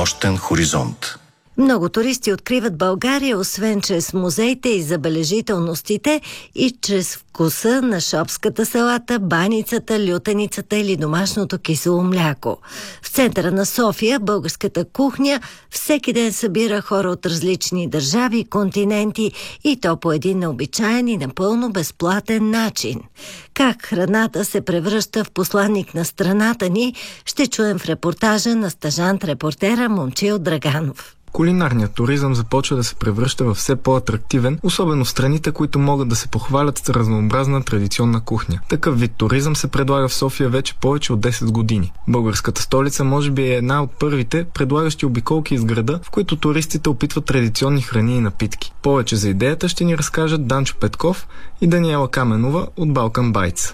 нощен хоризонт. Много туристи откриват България, освен чрез музеите и забележителностите, и чрез вкуса на шопската салата, баницата, лютеницата или домашното кисело мляко. В центъра на София българската кухня всеки ден събира хора от различни държави и континенти, и то по един необичаен и напълно безплатен начин. Как храната се превръща в посланник на страната ни, ще чуем в репортажа на стажант-репортера Момчил Драганов. Кулинарният туризъм започва да се превръща в все по-атрактивен, особено в страните, които могат да се похвалят с разнообразна традиционна кухня. Такъв вид туризъм се предлага в София вече повече от 10 години. Българската столица може би е една от първите, предлагащи обиколки из града, в които туристите опитват традиционни храни и напитки. Повече за идеята ще ни разкажат Данчо Петков и Даниела Каменова от Балкан Байтс.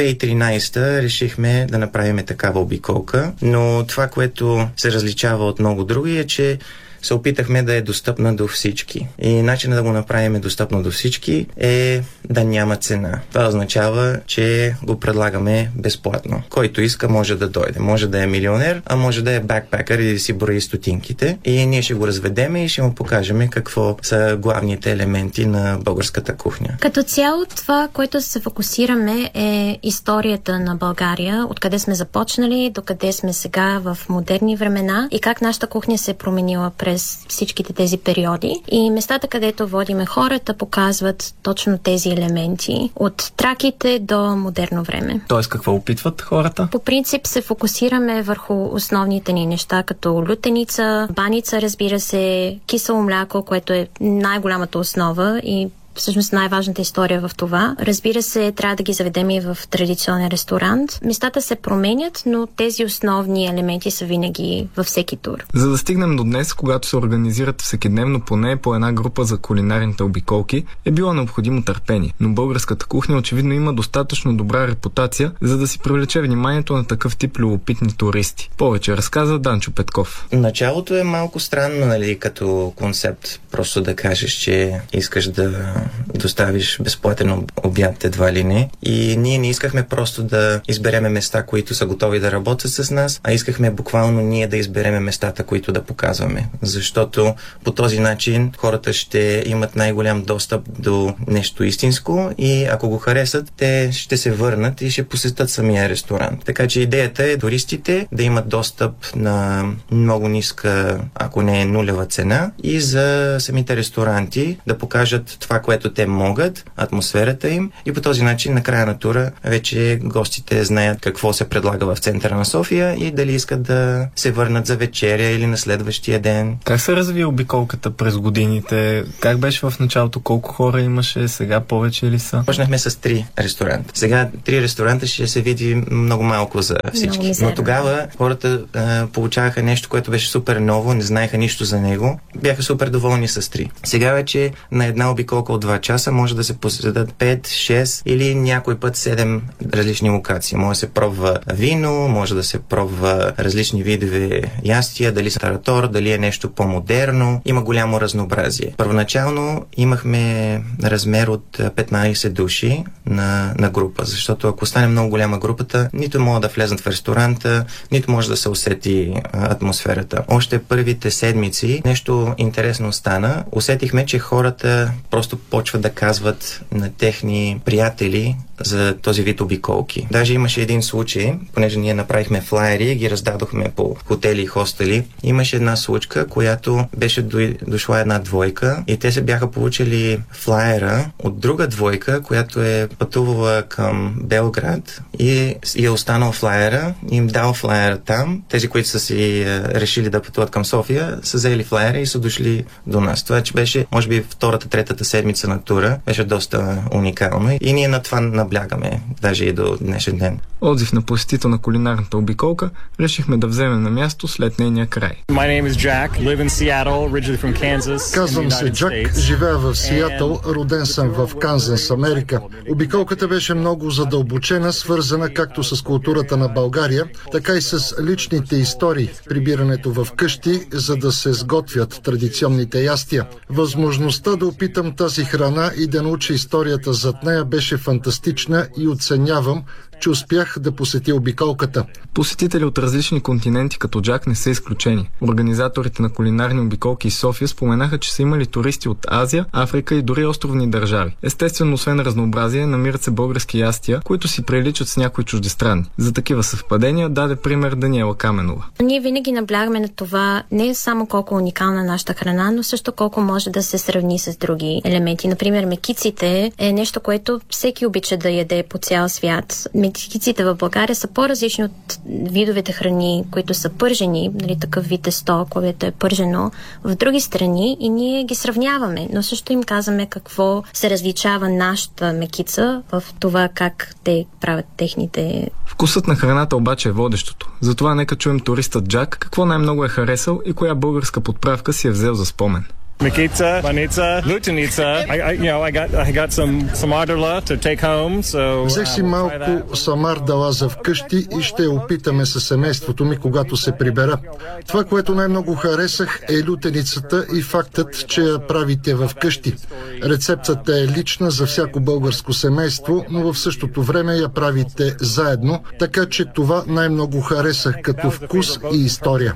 2013 решихме да направим такава обиколка, но това, което се различава от много други, е, че се опитахме да е достъпна до всички. И начинът да го направим достъпно до всички е да няма цена. Това означава, че го предлагаме безплатно. Който иска, може да дойде. Може да е милионер, а може да е бакпекър и да си брои стотинките. И ние ще го разведеме и ще му покажем какво са главните елементи на българската кухня. Като цяло това, което се фокусираме, е историята на България, откъде сме започнали, докъде сме сега в модерни времена и как нашата кухня се е променила през всичките тези периоди. И местата, където водиме хората, показват точно тези елементи. От траките до модерно време. Тоест, какво опитват хората? По принцип се фокусираме върху основните ни неща, като лютеница, баница, разбира се, кисело мляко, което е най-голямата основа и всъщност най-важната история в това. Разбира се, трябва да ги заведем и в традиционен ресторант. Местата се променят, но тези основни елементи са винаги във всеки тур. За да стигнем до днес, когато се организират всекидневно поне по една група за кулинарните обиколки, е било необходимо търпение. Но българската кухня очевидно има достатъчно добра репутация, за да си привлече вниманието на такъв тип любопитни туристи. Повече разказа Данчо Петков. Началото е малко странно, нали, като концепт. Просто да кажеш, че искаш да доставиш безплатен обяд едва ли не. И ние не искахме просто да избереме места, които са готови да работят с нас, а искахме буквално ние да избереме местата, които да показваме. Защото по този начин хората ще имат най-голям достъп до нещо истинско и ако го харесат, те ще се върнат и ще посетят самия ресторант. Така че идеята е туристите да имат достъп на много ниска, ако не е нулева цена, и за самите ресторанти да покажат това, което те могат, атмосферата им, и по този начин на края на тура вече гостите знаят какво се предлага в центъра на София и дали искат да се върнат за вечеря или на следващия ден. Как се разви обиколката през годините? Как беше в началото? Колко хора имаше? Сега повече ли са? Почнахме с 3 ресторанта. Сега 3 ресторанта ще се види много малко за всички. Но тогава хората получаваха нещо, което беше супер ново, не знаеха нищо за него. Бяха супер доволни с 3. Сега вече на една обиколка от 2 часа може да се посетят 5, 6 или някой път 7 различни локации. Може да се пробва вино, може да се пробва различни видове ястия, дали са таратор, дали е нещо по-модерно. Има голямо разнообразие. Първоначално имахме размер от 15 души на група, защото ако стане много голяма групата, нито могат да влезнат в ресторанта, нито може да се усети атмосферата. Още първите седмици нещо интересно стана. Усетихме, че хората просто почват да казват на техни приятели за този вид обиколки. Даже имаше един случай, понеже ние направихме флаери и ги раздадохме по хотели и хостели. Имаше една случка, която беше дошла една двойка и те се бяха получили флаера от друга двойка, която е пътувала към Белград и е останал флаера, им дал флаера там. Тези, които са си решили да пътуват към София, са взели флаера и са дошли до нас. Това, че беше, може би, втората, третата седмица на тура, беше доста уникално и ние на това наблягаме, даже и до днешен ден. Отзив на посетител на кулинарната обиколка решихме да вземем на място след нейния край. Казвам се Джак, живея в Сиатъл, роден съм в Канзас, Америка. Обиколката беше много задълбочена, свързана както с културата на България, така и с личните истории, прибирането в къщи, за да се сготвят традиционните ястия. Възможността да опитам тази храна и да науча историята зад нея беше фантастична и оценявам, че успях да посетя обиколката. Посетители от различни континенти като Джак не са изключени. Организаторите на кулинарни обиколки в София споменаха, че са имали туристи от Азия, Африка и дори островни държави. Естествено, освен разнообразие, намират се български ястия, които си приличат с някои чуждестранни. За такива съвпадения даде пример Даниела Каменова. Ние винаги наблягаме на това не само колко уникална нашата храна, но също колко може да се сравни с други елементи. Например, мекиците е нещо, което всеки обича да яде по цял свят. Мекиците в България са по-различни от видовете храни, които са пържени, нали, такъв вид тесто, което е пържено в други страни и ние ги сравняваме, но също им казваме какво се различава нашата мекица в това как те правят техните. Вкусът на храната обаче е водещото. Затова нека чуем туристът Джак какво най-много е харесал и коя българска подправка си е взел за спомен. Мекица, баница, лутеница. I got some samardala to take home, so взех си малко самардала за вкъщи и ще опитаме със семейството ми, когато се прибера. Това, което най-много харесах, е лютеницата и фактът, че я правите в къщи. Рецептата е лична за всяко българско семейство, но в същото време я правите заедно, така че това най-много харесах като вкус и история.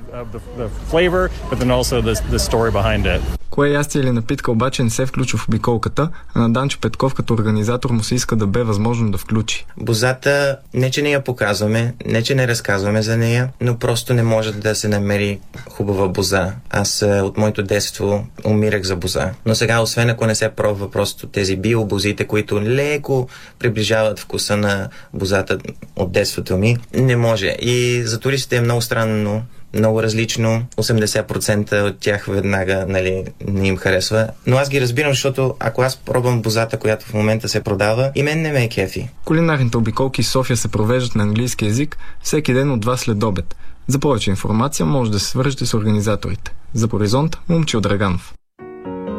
Кое ястие или напитка обаче не се включва в обиколката, а на Данчо Петков като организатор му се иска да бе възможно да включи. Бозата не че не я показваме, не че не разказваме за нея, но просто не може да се намери хубава боза. Аз от моето детство умирах за боза. Но сега, освен ако не се пробва просто тези биобозите, които леко приближават вкуса на бозата от детството ми, не може. И за туристите е много странно, много различно. 80% от тях веднага, нали, не им харесва. Но аз ги разбирам, защото ако аз пробвам бозата, която в момента се продава, и мен не ме е кефи. Кулинарните обиколки в София се провеждат на английски език всеки ден от 2 след обед. За повече информация може да се свържете с организаторите. За Хоризонт, Момчил Драганов.